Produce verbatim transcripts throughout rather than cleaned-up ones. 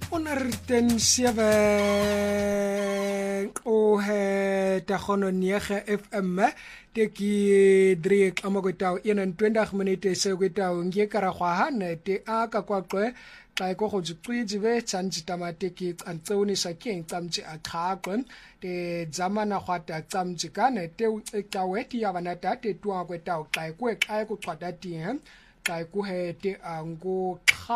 honderdseven o he tagono nege F M teki drie kama kwetao eenentwintig minute se kwetao ngie karagwahane te aka kwaqwe xa ko go tsitswe tsanji tamateki antseuni sakeng tsamji akhaqwe te zamana khwata tsamji kane te ucekaweti yabanata te tuwa kwetao xa kwe xa ko xwata ti he xa ko he te ango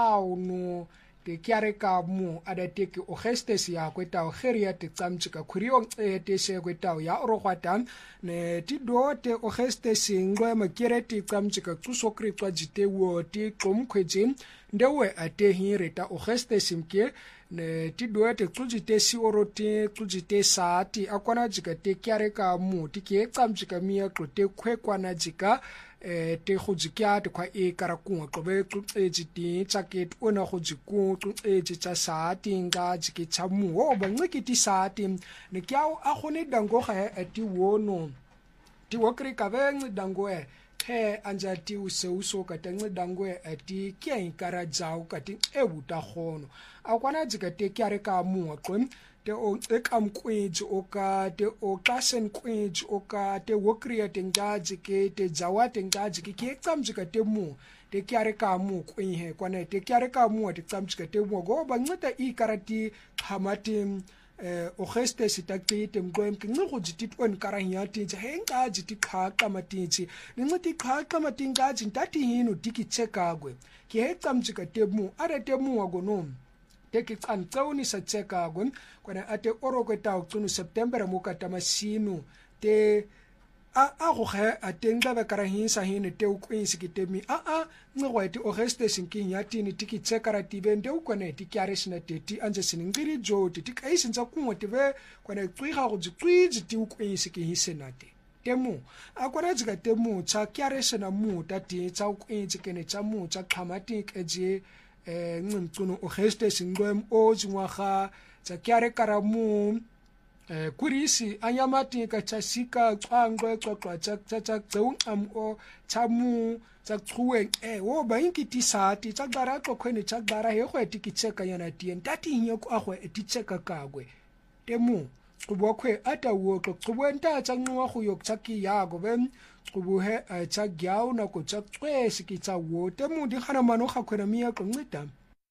khawnu te kiare ka mu ada teki ogestes ya kwetao geria te tsamji ka khuriong e te se kwetao ya orokwatan ne ti do te ogestes ngwe makere te tsamji ka tsusokri twa jite wo ti qomkhwejin ndewe ate hireta ogestes mke ne ti do te tsujite si oroti tsujite saati akwana jika te kiare ka mu ti ke tsamji ka mia klote khwekwana jika eh te go jikya te kwa e karakung qobe tsuetse ti tsaket ona go jiku tsuetse tsa saati nga jike tsamu o bangeke ti saati ne kyao a gone dango ga ati wono ti wokri ka beng dango e he anja ti useuso ka tengwe dango e ati kya inkara jao ka ti e buta gono akwana jika te kyare ka mu aqwe te o ekam kwetsi o ka te o klasen kwetsi o ka te wokria te ngaji ke te jawa te ngaji ke ke tsamjika te mu te kyare ka mu kwihe kwana te kyare ka mu te tsamjika te mu go ba ngata I karati khamati eh o geste sitakti te mqwem ke ngo jititwen karanya te he ngaji ti khaka matitsi ngati khaka matingaji ntati hino tikitsekagwe ke he tsamjika te mu are te mu agonom teki tsantsoni sa tseka gon kwana ate oro kweta utsunu September mo ka tamasinu te a a go ge ate ngaba karahinsa hine te ukwinsi kitemi a a ngwete Augustus nkinya tini tiki tseka ratibe nde ukwane tikyare sina teti anje siningiri jo titi kaisinza kungote ve kwana twiga go tswiji ti ukwinsi ki hisenate temu akwana jika temu tsa kyare sina mu tati tsa ukwinsi kene tsa mu tsa khamati keje eh ngcunu Augustus ngwem o jingwaga tsa kyare karamu eh kurisi anyamati ka tsasika xangwe xoxwa tsa tsa tsung o tsamu tsa tsuwe eh wo ba inkiti sati tsa gara xokhweni tsa gara he go etikitseka yana tien tati hinye ko agwe etitseka kagwe temu kubokwe ata wo xobwenta tsa nwa go yok tsaki yago bem kubuhe tsa gyao na ko tsa tswesi ki tsa wo temu di khana mano ga khwena mia ko ngita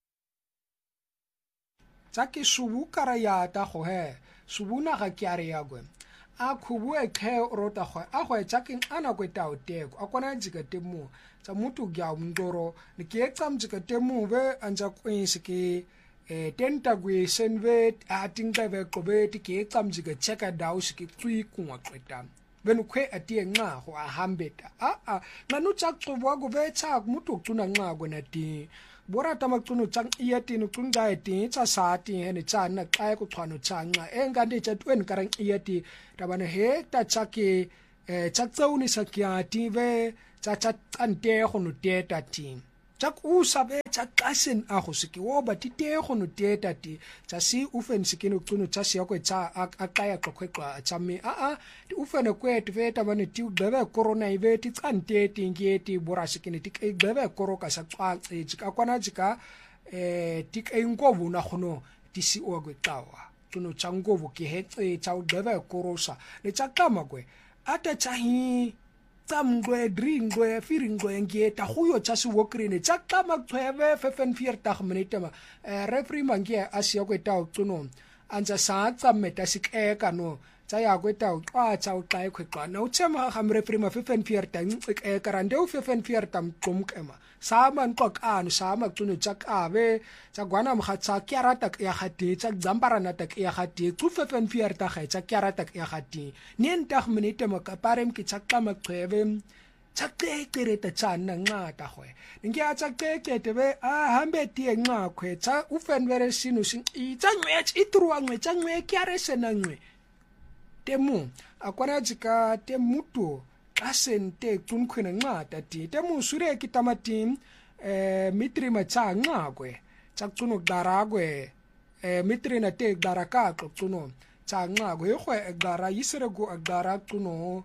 tsa ke subu kara ya ta go he subu na ga kyare ya gwe a khubu e khe rota go a go tsa ke ana ko ta oteko akona jika temu tsa mutu gyao mndoro ni ke tsam jika temu be anja kwinsi ke eh tenta gwe senve a tinga be ko be ti ke tsam jika cheka dawo shiki tsui kunwa kweta benu kwe atie nga go a hambeta a a nganu tsa tsobwa go betsa mutu tsuna nga go na ti bora tama tsunu tsang iati no tsunga eti tsa sati hene tsa na kai ko tshwano tsa nga enga ndi tsa twen karang iati tabane he ta tsake eh tsa tsauni sakyati ve tsa tsa tsante go no teta ti tsa ku sabe tsa kasen a go siki wo ba ti te go no teta ti tsa si ufen sikino tsunu tsa si ko tsa akaya qoqwa tsa me a a ti ufene kwet veta bane ti bebe corona ive ti tsante ti ngeti bora sikine ti ke bebe koroka sa tsa tsa kwana jika eh ti ke ngovu na gono ti si o gwe tawa tsunu tsa ngovu ke he tsa bebe korosa le tsa kama kwe ata tsa hi tsamngwe dringwe firingwe ngeta huyo tsa se wokrine tsa kama tswebe fifteen forty minute ma referee mangie asia kweta utsuno anja sa tsameta sikeka no tsa ya kweta utwa tsa uxa ekhwexa na utsema ga referee ma fifteen forty ngcikeka rande u fifteen forty mqomkema sama nqokano sama tsuno tsa kabe tsa gwana mga tsa kyarata ya gati tsa dzambarana ta ya gati tsu fifteen forty ga tsa kyarata ya gati nientag minute ma ka parem ki tsa kama qwebe tsa qeqereta tsa nna ngata gwe ngia tsa qeqete be a hambe ti enqa khwe tsa u fenvere sinu sin I tsa ngwetsi itruwa ngwe tsa ngwe kyare sena ngwe temu akwana jika temuto kasente tunkhwena ngata ti temu sure ki tamatim eh mitri ma tsa ngakwe tsa tsuno daragwe eh mitri na te daraka tsuno tsa ngakwe khwe dara yisere go dara tsuno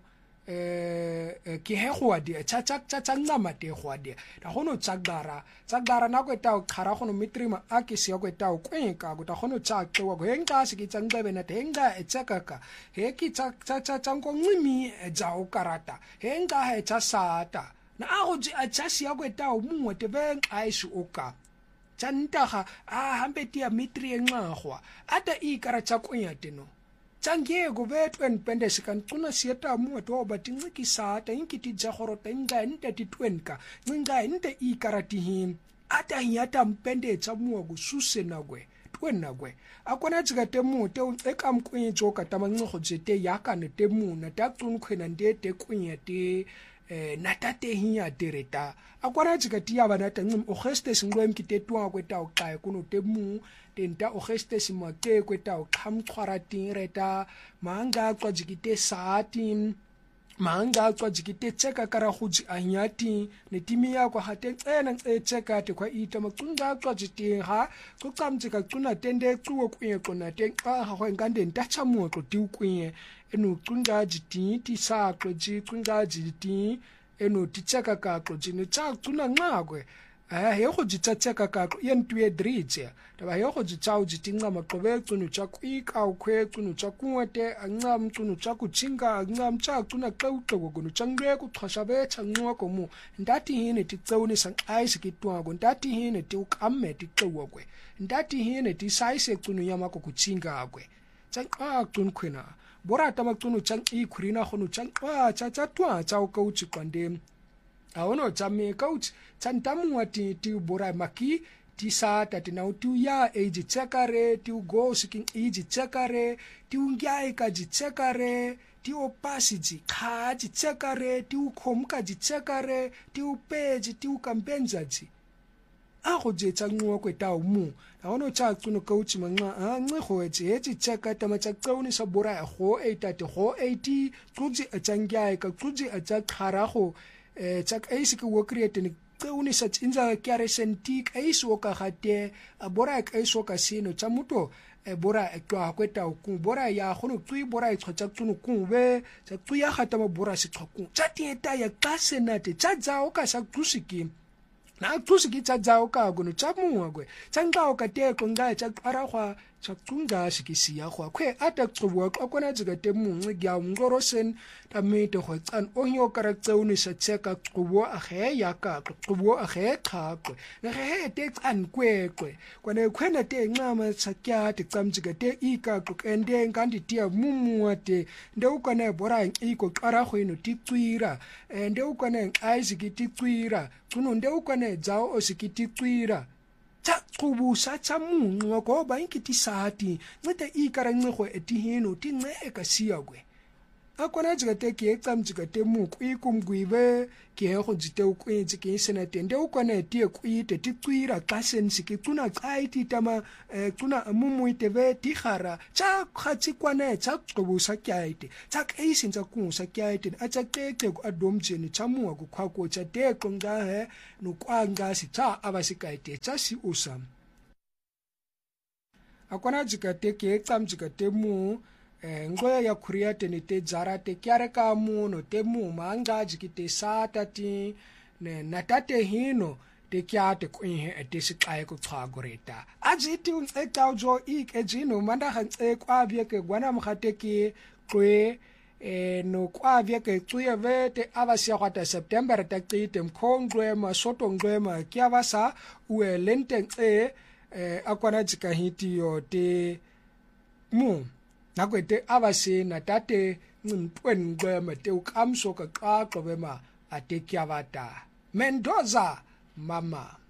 eh ke he go di cha cha cha cha ncama te go di da gono tsagara tsagara na go ta khara gono mitrima a ke se go ta kwenka go ta gono tsa tsewa go henga se ke tsangcebe na tenga etsekaka he ke tsa tsa tsa tsango ncimi ja o karata henga he tsa sata na a go a tsa se go ta mo te ben ai su oka tsantaga a hambe tia mitri engxagwa ata ikara tsa kwenya teno tsangego bethu enpende sikancuna siyeta muto batinxikisata inkiti jagorota inga nte titwenka inga nte ikarati hin ata yata mpende tsa muwa kususe nagwe twenagwe akona tsikate mute eka mkwinjo kata manxogo jete yakane te muna taqunkhwena ndete kwenya te eh natate hinya tereta akwana tsikati yaba nata ncim ogeste singwem kitetwa kweta uqaye kuno temu tenta ogeste simake kweta uqhamqhwarating reta manga qwajikite saatin manga qwajikite tseka kara khuji anyati netimiya kwa hate cena ncetseka te kwa ita maqunga qwajite ha qoqamtsika quna tende quwo kwiye qona te xa ha ngande ntacha moqo tiukwiye eno qunga jiti ti sa qoji qunga jiti eno titseka kaklo jini tsa tsuna nqakwe eh he go jitsetseka kaklo yentwe dritse taba he go jitsao jitinqa maqobe tsunu tsa kwika ukhwe tsunu tsa kunwete ancam tsunu tsa kuchinga ancam tsa tsuna xewuxewo gono tsangwe kuxhasha betha nqoko mu ndati hine titsewuni sanqaisi kitwa go ndati hine ti ukamme tixewo kwe ndati hine ti saise tsunu yamako kuchinga kwe tsanqa tsunkhwena borata maqunu tsang ikhurina gono tsang wa tsa tsa twa tsa o coach kwande a ono tsa me coach tsantamwa ti ti bora maki ti sa ta ti na tu ya e ji tsekare ti go siking e ji tsekare ti ungyai ka ji tsekare ti o pasiji kha ji tsekare ti u khomka ji tsekare ti u peji ti u kampenzaji a go je tsa nqwa kweta umu a ono tsa tsuno coach manqa a nqe go etse etsi tseka tama tsa qawni sa bora go eighty go eighty tsuji a tsangya ka tsuji a tsa kharago eh tsa kaisi ke wo create ni qawni sa tsinza kyare sentik aiso ka gate a bora ka aiso ka sino tsa muto e bora e twa kweta ku bora ya gono tsui bora e tshotsa tsuno ku be tsa tsuya gata mo bora se tshokku tsa tieta ya ka senate tsa tsao ka sa tsusiki na tsusi tsa tsao ka gono tsa muwa kwe tsa ngao ka te ko nga tsa qaragwa tsa tsunga sikisi ya gwa kwe ata tsubo ka kona tsika te mungi gya ngorosen ta mete go tsan onyo kara tsauni sa tseka tsubo a ge ya ka tsubo a ge kha kwe na ge te tsan kwe kwe kone khwena te ngama sa kya te tsamtsika te ika ko kende ngandi tia mumuwa te ndeu kone bora iko qaragwa ino titswira ndeu kone aiziki titswira tsuno ndeu kone dzao osikititswira tsa qubusa tsa munqwa goba inkiti sati ncede ikara ncego etihino tinceka siyakwe akona tsika te ke tsamtsika te muku ikumgwibe ke go jite ukwetsi ke sena tende ukone tie kwite titswira xa sensiki tsuna xa ititama tsuna mumuite be tigara tsa khatsi kwane tsa qubusa kyaite tsa kaisinza kusa kyaite atsa qeqe ku adomjeni tsa muwa ku khwako tsa te qonga he no kwanga si tsa abasikaite tsa si usam akona tsika te ke tsamtsika te mu eh ngoya ya kuria tene te zara te kyare ka muno te mu manga jikite sata ti ne natate hino te kyate kwihe ete siqaye ku chagoreta ajiti unqeka jo ik ejino manda hantse kwabye ke gwana mkhate ki kwe eh no kwabye ke tsuye vete abasya kwata September ta qite mkhongwe masoto ngwema kyabasa uelente nce eh akwana jika hiti yo te mu nakwete abase natate ncintwen ngwema te ukamso ka qaqo bema atekyavata Mendoza mama